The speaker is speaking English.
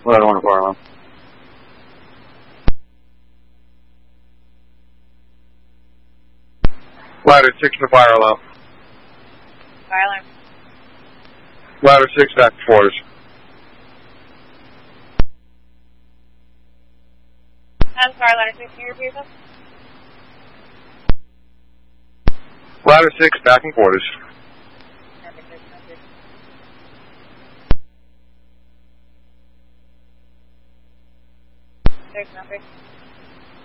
Ladder 1 fire alarm. Ladder 6 to fire alarm. Fire alarm. Ladder 6 back to quarters. I'm sorry, ladder 6, can you repeat this? Ladder 6 back in quarters. Perfect, there's no good. There's no good.